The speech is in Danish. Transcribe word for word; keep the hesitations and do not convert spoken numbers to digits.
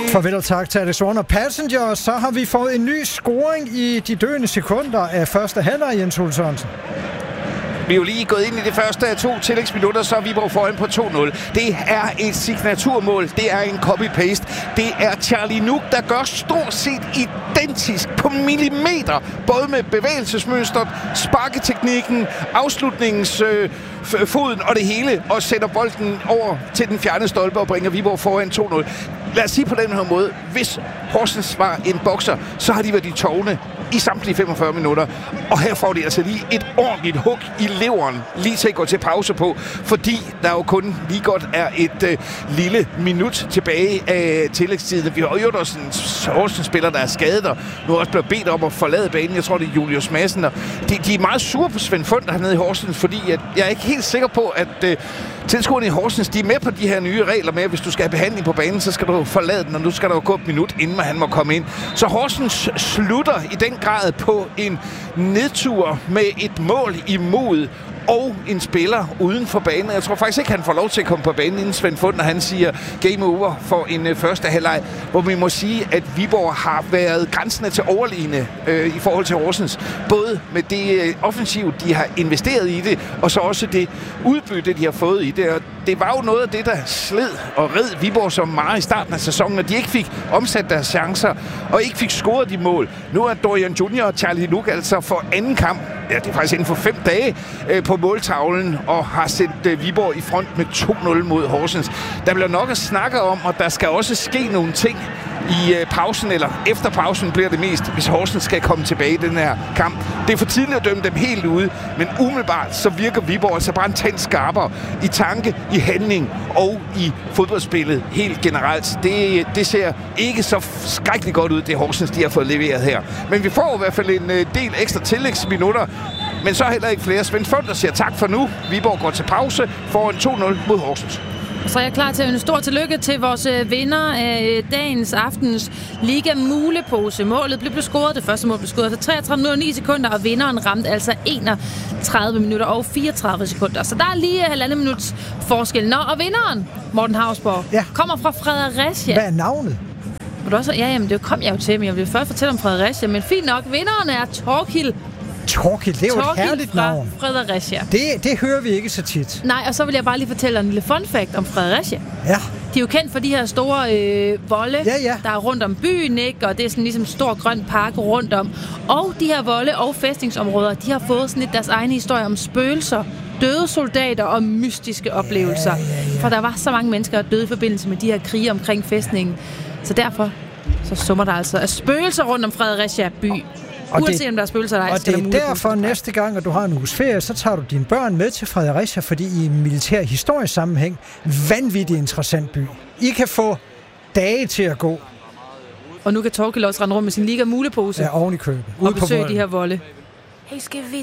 Farvel og tak til Alex Warner. Passenger, så har vi fået en ny scoring i de døende sekunder af første halvleg, Jens Ole Sørensen. Vi er jo lige gået ind i det første af to tillægsminutter, så er Viborg foran på to nul. Det er et signaturmål. Det er en copy-paste. Det er Charlie Nuk, der gør stort set identisk på millimeter. Både med bevægelsesmønstret, sparketeknikken, afslutningens øh, foden og det hele. Og sætter bolden over til den fjerne stolpe og bringer Viborg foran to nul. Lad os sige på den her måde. Hvis Horsens var en bokser, så har de været i tårne i samtlige femogfyrre minutter. Og her får de altså lige et ordentligt hug i leveren, lige til at gå til pause på, fordi der jo kun lige godt er et øh, lille minut tilbage af tillægstiden. Vi har jo også en Horsens-spiller, der er skadet, og nu er også blevet bedt om at forlade banen. Jeg tror, det er Julius Madsen. Og de, de er meget sure på Svend Funder hernede i Horsens, fordi at jeg er ikke helt sikker på, at øh, tilskuerne i Horsens, de er med på de her nye regler med, at hvis du skal have behandling på banen, så skal du forlade den, og nu skal der jo gå et minut, inden han må komme ind. Så Horsens slutter i den grad på en nedtur med et mål imod og en spiller uden for banen. Jeg tror faktisk ikke, han får lov til at komme på banen, inden Svend Funder, han siger game over for en øh, første halvleg, hvor vi må sige, at Viborg har været grænsende til overliggende øh, i forhold til Horsens. Både med det øh, offensiv, de har investeret i det, og så også det udbytte, de har fået i det. Og det var jo noget af det, der sled og red Viborg så meget i starten af sæsonen, at de ikke fik omsat deres chancer, og ikke fik scoret de mål. Nu er Dorian Junior og Charlie Nuk altså for anden kamp, ja, det er faktisk inden for fem dage, øh, på måltavlen, og har sendt øh, Viborg i front med to nul mod Horsens. Der bliver nok at snakke om, og der skal også ske nogle ting i øh, pausen, eller efter pausen bliver det mest, hvis Horsens skal komme tilbage i den her kamp. Det er for tidligt at dømme dem helt ude, men umiddelbart så virker Viborg altså bare en tand skarpere i tanke, i handling og i fodboldspillet helt generelt. Det, det ser ikke så skrækkeligt godt ud, det Horsens, de har fået leveret her. Men vi får i hvert fald en øh, del ekstra tillægsminutter, men så heller ikke flere. Svend Funder siger tak for nu. Viborg går til pause for en to nul mod Horsens. Så er jeg klar til en stor tillykke til vores vinder af dagens aftens Liga Mulepose. Målet blev scoret, det første mål blev scoret efter treogtredive minutter og ni sekunder, og vinderen ramte altså enogtredive minutter og fireogtredive sekunder. Så der er lige halvandet minuts forskel. Nå, og vinderen, Morten Hausborg, ja, kommer fra Fredericia. Hvad er navnet? Også, ja, jamen, det kom jeg jo til, men jeg vil først fortælle om Fredericia. Men fint nok, vinderen er Torkild. Torkild, det er jo Torkild et herligt navn. Fredericia. Det, det hører vi ikke så tit. Nej, og så vil jeg bare lige fortælle en lille fun fact om Fredericia. Ja. De er jo kendt for de her store øh, volde, ja, ja. der er rundt om byen, ikke? Og det er sådan ligesom en stor grøn park rundt om. Og de her volde og fæstningsområder, de har fået sådan lidt deres egne historie om spøgelser, døde soldater og mystiske oplevelser. Ja, ja, ja. For der var så mange mennesker, der døde i forbindelse med de her krige omkring fæstningen. Så derfor så summer der altså af spøgelser rundt om Fredericia by. Og uanset det, om der er spøgelser eller ej. Og det er derfor næste gang, at du har en uges ferie, så tager du dine børn med til Fredericia, fordi i en militær historisk sammenhæng, vanvittigt interessant by. I kan få dage til at gå. Og nu kan Torkild også rende rundt med sin Liga Mulepose. Ja, oven i købet. Og besøge de her volde. Hey, skal vi